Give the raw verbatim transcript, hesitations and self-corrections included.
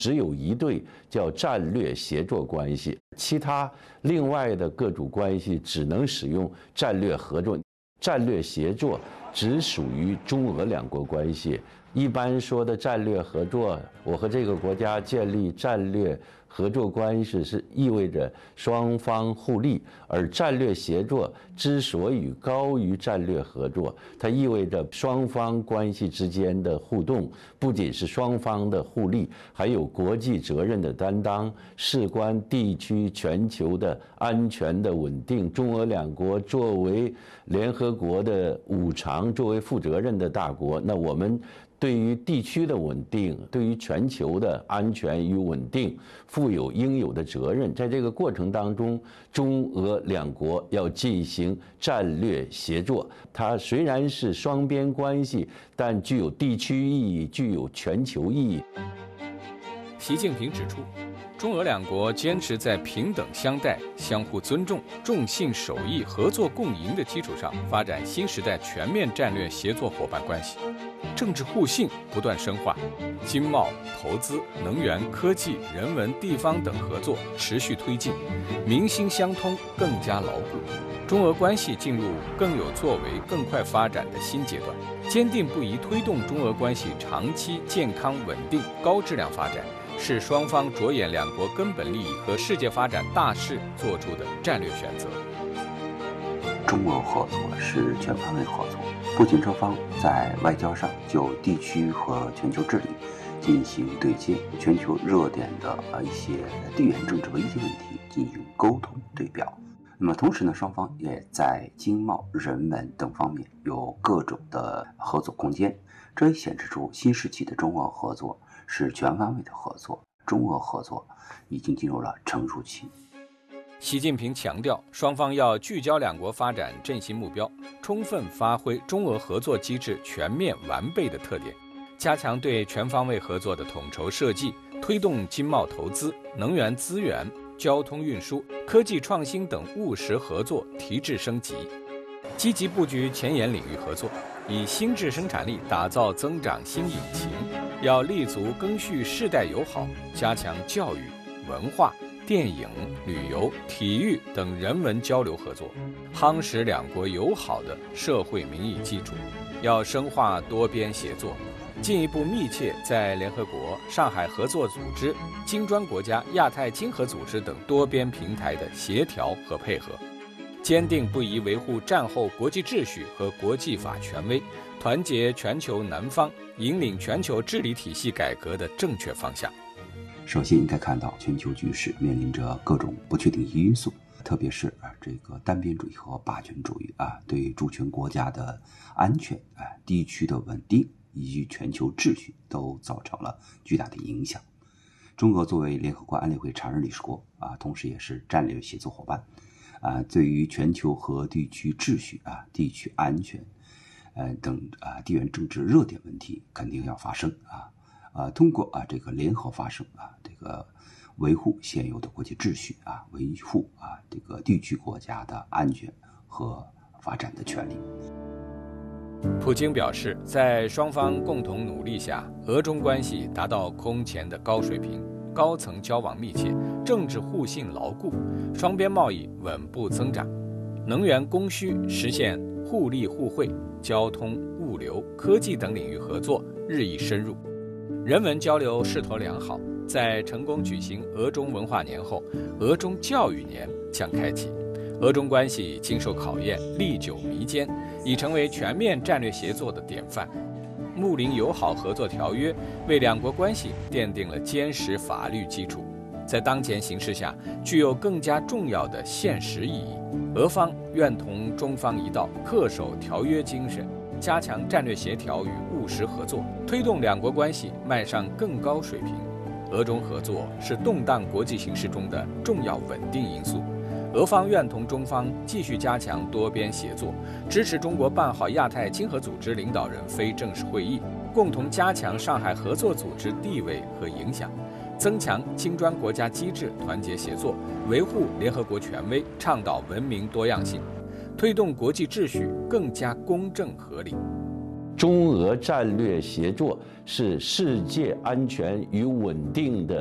只有一对叫战略协作关系，其他另外的各种关系只能使用战略合作。战略协作只属于中俄两国关系。一般说的战略合作，我和这个国家建立战略合作关系是意味着双方互利，而战略协作之所以高于战略合作，它意味着双方关系之间的互动不仅是双方的互利，还有国际责任的担当，事关地区全球的安全的稳定。中俄两国作为联合国的五常，作为负责任的大国，那我们对于地区的稳定，对于全球的安全与稳定，负有应有的责任。在这个过程当中，中俄两国要进行战略协作。它虽然是双边关系，但具有地区意义，具有全球意义。 习近平指出，中俄两国坚持在平等相待、相互尊重、重信守义、合作共赢的基础上，发展新时代全面战略协作伙伴关系。政治互信不断深化，经贸、投资、能源、科技、人文、地方等合作持续推进，民心相通更加牢固。中俄关系进入更有作为、更快发展的新阶段，坚定不移推动中俄关系长期健康稳定、高质量发展，是双方着眼两国根本利益和世界发展大势做出的战略选择。 中俄合作是全方位合作，不仅双方在外交上就地区和全球治理进行对接，全球热点的一些地缘政治危机问题进行沟通对表。那么同时呢，双方也在经贸、人文等方面有各种的合作空间，这也显示出新时期的中俄合作是全方位的合作，中俄合作已经进入了成熟期。 习近平强调，双方要聚焦两国发展振兴目标，充分发挥中俄合作机制全面完备的特点，加强对全方位合作的统筹设计，推动经贸投资、能源资源、交通运输、科技创新等务实合作提质升级，积极布局前沿领域合作，以新质生产力打造增长新引擎。要立足赓续世代友好，加强教育、文化、电影、旅游、体育等人文交流合作，夯实两国友好的社会民意基础。要深化多边协作，进一步密切在联合国、上海合作组织、金砖国家、亚太经合组织等多边平台的协调和配合，坚定不移维护战后国际秩序和国际法权威，团结全球南方，引领全球治理体系改革的正确方向。 首先应该看到全球局势面临着各种不确定性因素，特别是啊这个单边主义和霸权主义啊对主权国家的安全啊地区的稳定以及全球秩序都造成了巨大的影响。中俄作为联合国安理会常任理事国啊，同时也是战略协作伙伴啊，对于全球和地区秩序啊、地区安全呃等啊地缘政治热点问题肯定要发声啊。啊，通过啊这个联合发声啊，这个维护现有的国际秩序啊，维护啊这个地区国家的安全和发展的权利。 普京表示，在双方共同努力下，俄中关系达到空前的高水平，高层交往密切，政治互信牢固，双边贸易稳步增长，能源供需实现互利互惠，交通、物流、科技等领域合作日益深入。人文交流势头良好，在成功举行俄中文化年后，俄中教育年将开启。俄中关系经受考验，历久弥坚，已成为全面战略协作的典范。睦邻友好合作条约为两国关系奠定了坚实法律基础，在当前形势下具有更加重要的现实意义。俄方愿同中方一道，恪守条约精神，加强战略协调与务实合作，推动两国关系迈上更高水平。俄中合作是动荡国际形势中的重要稳定因素。俄方愿同中方继续加强多边协作，支持中国办好亚太经合组织领导人非正式会议，共同加强上海合作组织地位和影响，增强金砖国家机制团结协作，维护联合国权威，倡导文明多样性，推动国际秩序更加公正合理。 中俄战略协作是世界安全与稳定的